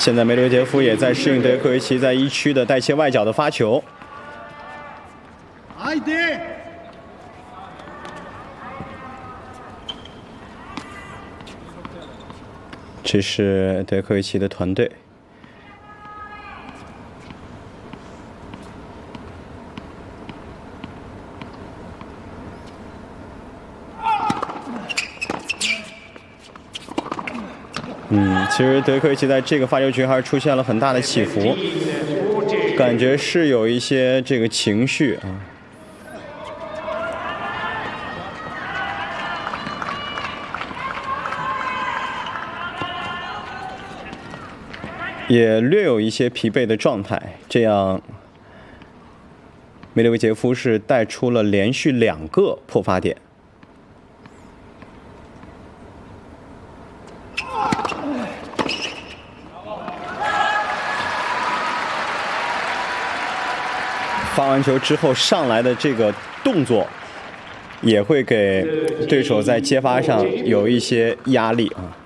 现在梅德韦杰夫也在适应德约科维奇在1区的带切外角的发球。这是德约科维奇的团队。其实德约科维奇在这个发球局还是出现了很大的起伏，感觉是有一些这个情绪啊。也略有一些疲惫的状态，这样梅德韦杰夫是带出了连续2个破发点。发完球之后上来的这个动作，也会给对手在接发上有一些压力啊。